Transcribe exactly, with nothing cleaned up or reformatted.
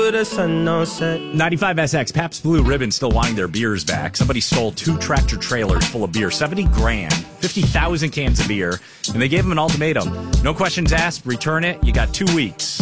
with the sun all set. ninety-five S X, Pabst Blue Ribbon still wanting their beers back. Somebody stole two tractor trailers full of beer, seventy grand, fifty thousand cans of beer, and they gave them an ultimatum. No questions asked, return it, you got two weeks.